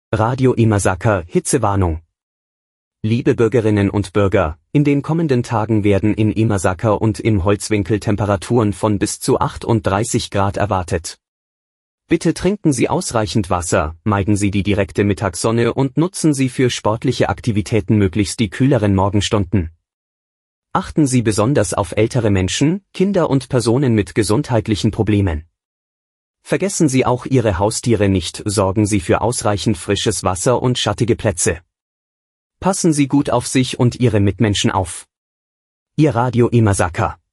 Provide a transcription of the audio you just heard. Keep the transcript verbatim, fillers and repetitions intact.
Radio Imasaka Hitzewarnung. Liebe Bürgerinnen und Bürger, in den kommenden Tagen werden in Imasaka und im Holzwinkel Temperaturen von bis zu achtunddreißig Grad erwartet. Bitte trinken Sie ausreichend Wasser, meiden Sie die direkte Mittagssonne und nutzen Sie für sportliche Aktivitäten möglichst die kühleren Morgenstunden. Achten Sie besonders auf ältere Menschen, Kinder und Personen mit gesundheitlichen Problemen. Vergessen Sie auch Ihre Haustiere nicht, sorgen Sie für ausreichend frisches Wasser und schattige Plätze. Passen Sie gut auf sich und Ihre Mitmenschen auf. Ihr Radio Imasaka.